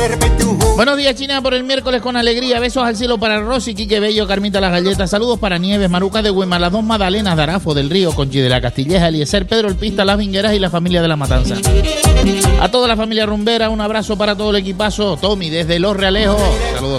Buenos días, China, por el miércoles con alegría. Besos al cielo para Rosy, Quique Bello, Carmita Las Galletas. Saludos para Nieves, Maruca de Huema, las dos Magdalenas de Arafo del Río, Conchi de la Castilleja, Eliezer, Pedro el Pista, Las Vingueras y la familia de La Matanza. A toda la familia rumbera, un abrazo para todo el equipazo. Tommy, desde Los Realejos. Saludos,